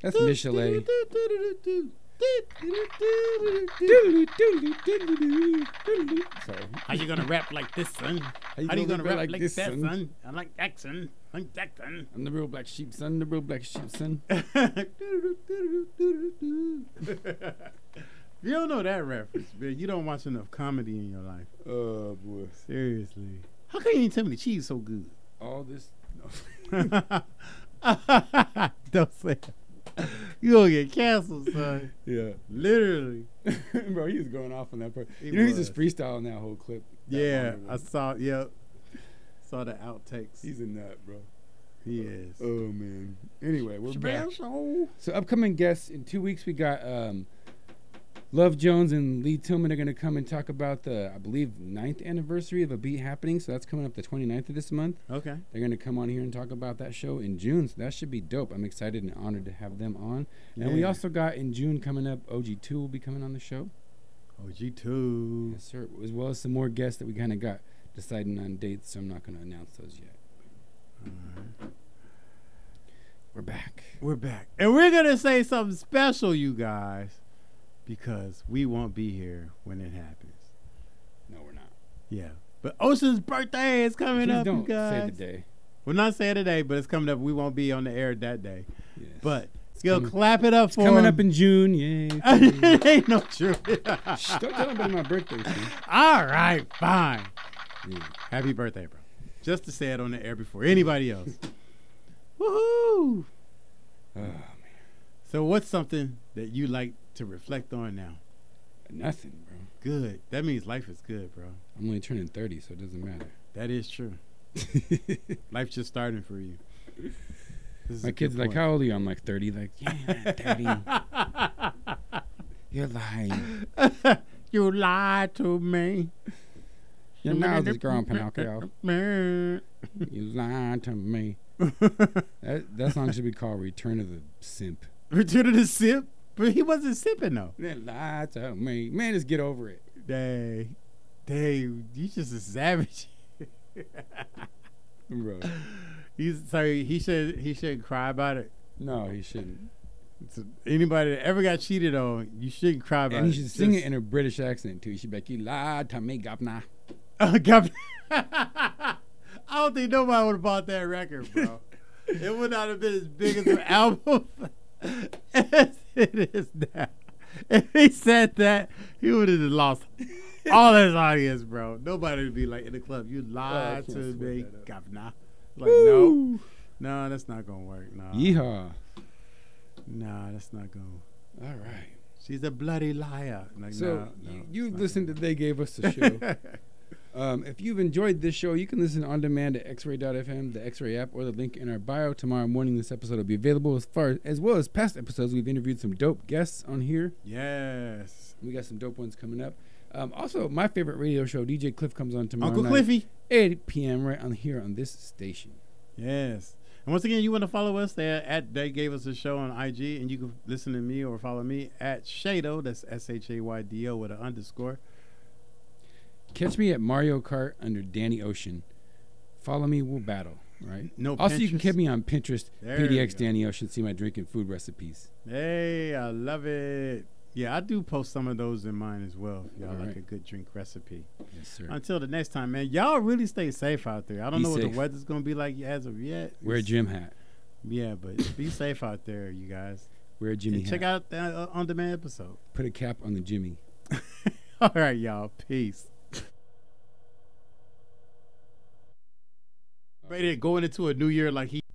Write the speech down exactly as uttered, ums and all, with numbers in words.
That's Michelet. Sorry. How you gonna rap like this, son? How you How you gonna gonna rap rap like like this, that, son? son? I like Jackson. Like Jackson. I'm the real black sheep, son. The real black sheep, son. You don't know that reference, man. You don't watch enough comedy in your life. Oh boy. Seriously. How come you didn't tell me the cheese so good? All this. Don't say it. You gonna get canceled, son. Yeah. Literally. Bro, he was going off on that part. He you know, he's was. just freestyling that whole clip. That Yeah, longer I one. saw. Yep, saw the outtakes. He's a nut, bro. He is. Oh man. Anyway, we're back. Special. So upcoming guests in two weeks, we got um, Love Jones and Lee Tillman are going to come and talk about the, I believe, ninth anniversary of A Beat Happening. So that's coming up the twenty-ninth of this month. Okay. They're going to come on here and talk about that show in June. So that should be dope. I'm excited and honored to have them on. And we Yeah. also got in June coming up, O G two will be coming on the show. O G two. Yes, sir. As well as some more guests that we kind of got deciding on dates. So I'm not going to announce those yet. All right. We're back. We're back, and we're gonna say something special, you guys, because we won't be here when it happens. No, we're not. Yeah, but Ocean's birthday is coming Please up, don't you guys. say the day. We're not saying today, but it's coming up. We won't be on the air that day. Yes. But yo, coming- clap it up It's for coming him. up in June. Yay. It ain't no truth. Shh, don't tell nobody my birthday, see? All right, fine. Yeah. Happy birthday, bro. Just to say it on the air before anybody else. Woohoo! Oh, man. So what's something that you like to reflect on now? Nothing, bro. Good. That means life is good, bro. I'm only turning thirty, so it doesn't matter. That is true. Life's just starting for you. This is My a kid's good like, point. how old are you? I'm like, thirty. Like, yeah, I'm thirty. You're lying. You lied to me. Your mouth is growing, Pinocchio. Man. You lied to me. That, that song should be called Return of the Simp. Return of the Sip? But he wasn't sipping, though. They lied to me. Man, just get over it. Dang. Dang, you just a savage. Bro. He's sorry. He should he shouldn't cry about it. No, he shouldn't. So anybody that ever got cheated on, you shouldn't cry about it. And he should sing Just- it in a British accent, too. He should be like, you lied to me, governor. Uh, God- I don't think nobody would have bought that record, bro. It would not have been as big as an album as it is now. If he said that, he would have lost all his audience, bro. Nobody would be like in the club, you lied can't to sweat me, that up. governor. Like, no, no, that's not gonna work. No, Yeehaw. no, that's not gonna. All right. She's a bloody liar. Like, So no, no, you, it's you've not listened to They Gave Us the Show. um, if you've enjoyed this show, you can listen on demand at x ray dot f m, the X-Ray app, or the link in our bio. Tomorrow morning, this episode will be available as far as well as past episodes. We've interviewed some dope guests on here. Yes. We got some dope ones coming up. Um, also, my favorite radio show, D J Cliff, comes on tomorrow Uncle night, Cliffy. eight p.m. right on here on this station. Yes. And once again, you want to follow us there at They Gave Us a Show on I G, and you can listen to me or follow me at Shado. That's S H A Y D O with an underscore. Catch me at Mario Kart under Danny Ocean. Follow me, we'll battle. Right. No. Also, you can Pinterest. catch me on Pinterest, There P D you X go. Danny Ocean. See my drinking food recipes. Hey, I love it. Yeah, I do post some of those in mine as well. If y'all All like right. a good drink recipe. Yes, sir. Until the next time, man. Y'all really stay safe out there. I don't Be know what safe. the weather's gonna be like as of yet. Wear a It's- gym hat. Yeah, but be safe out there, you guys. Wear a Jimmy And check hat. out the uh, on-demand episode. Put a cap on the Jimmy. All right, y'all. Peace. Ready to go into a new year like he